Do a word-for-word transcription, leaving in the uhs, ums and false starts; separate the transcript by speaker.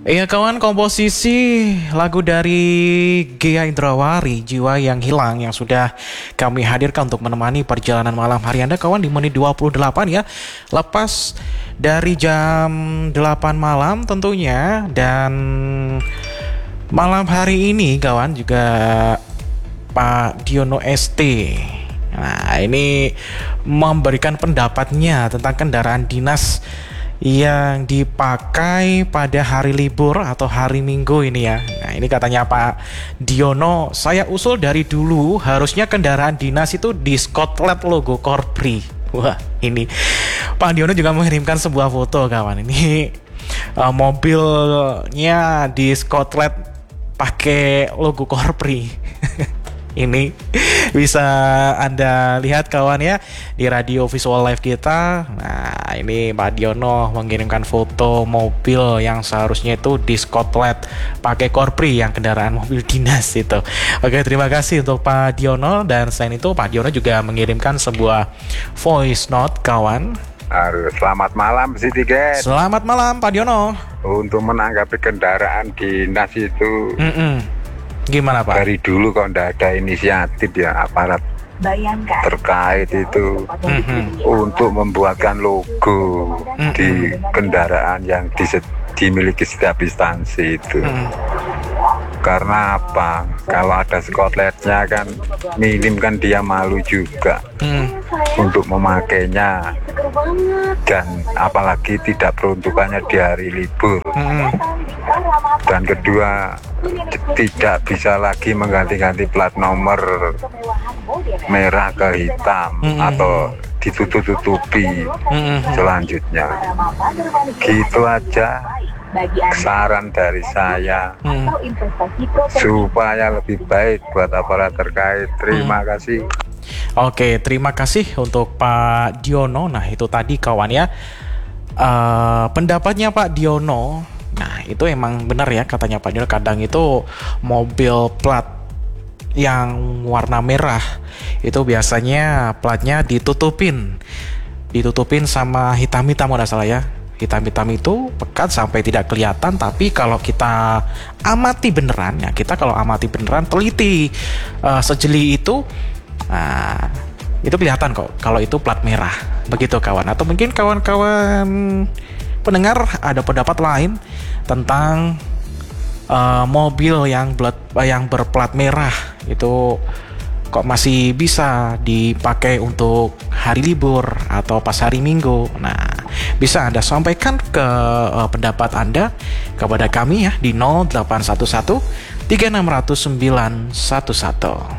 Speaker 1: Iya kawan, komposisi lagu dari Ghea Indrawari, Jiwa Yang Hilang, yang sudah kami hadirkan untuk menemani perjalanan malam hari Anda kawan di menit dua puluh delapan ya. Lepas dari jam delapan malam tentunya. Dan malam hari ini kawan juga Pak Diono S T, nah ini memberikan pendapatnya tentang kendaraan dinas yang dipakai pada hari libur atau hari Minggu ini ya. Nah ini katanya Pak Diono, saya usul dari dulu harusnya kendaraan dinas itu di Skotlet logo Korpri. Wah ini Pak Diono juga mengirimkan sebuah foto kawan. Ini uh, mobilnya di Skotlet pakai logo Korpri. Ini bisa Anda lihat kawan ya di radio visual live kita. Nah ini Pak Diono mengirimkan foto mobil yang seharusnya itu di Skotlet pakai Korpri, yang kendaraan mobil dinas itu. Oke, terima kasih untuk Pak Diono. Dan selain itu Pak Diono juga mengirimkan sebuah voice note kawan.
Speaker 2: Aduh, selamat malam si Tiket.
Speaker 1: Selamat malam Pak Diono.
Speaker 2: Untuk menanggapi kendaraan dinas itu,
Speaker 1: Mm-mm. Gimana Pak?
Speaker 2: dari dulu kok ndak ada inisiatif ya aparat
Speaker 3: Bayangkan
Speaker 2: terkait itu
Speaker 1: Mm-hmm.
Speaker 2: untuk membuatkan logo
Speaker 1: Mm-mm.
Speaker 2: di kendaraan yang dise- dimiliki setiap instansi itu.
Speaker 1: Mm-mm.
Speaker 2: Karena apa? Kalau ada skotletnya kan minim, kan dia malu juga
Speaker 1: Mm.
Speaker 2: untuk memakainya, dan apalagi tidak peruntukannya di hari libur.
Speaker 1: Mm-mm.
Speaker 2: Dan kedua, t- tidak bisa lagi mengganti-ganti plat nomor merah ke hitam
Speaker 1: Mm-mm.
Speaker 2: atau ditutup-tutupi
Speaker 1: Mm-mm.
Speaker 2: selanjutnya. Gitu aja saran dari saya,
Speaker 1: Mm.
Speaker 2: supaya lebih baik buat aparat terkait. Terima kasih.
Speaker 1: Oke, terima kasih untuk Pak Diono. Nah itu tadi kawan ya, eh, pendapatnya Pak Diono. Nah itu emang benar ya katanya Pak Diono, kadang itu mobil plat yang warna merah itu biasanya platnya ditutupin ditutupin sama hitam-hitam kalau nggak salah ya. Hitam-hitam itu pekat sampai tidak kelihatan. Tapi kalau kita amati beneran ya, kita kalau amati beneran teliti uh, sejeli itu, nah itu kelihatan kok kalau itu plat merah. Begitu kawan. Atau mungkin kawan-kawan pendengar ada pendapat lain tentang uh, mobil yang blat, yang berplat merah itu kok masih bisa dipakai untuk hari libur atau pas hari Minggu. Nah, bisa Anda sampaikan ke uh, pendapat Anda kepada kami ya di nol delapan satu satu tiga enam nol nol sembilan satu satu.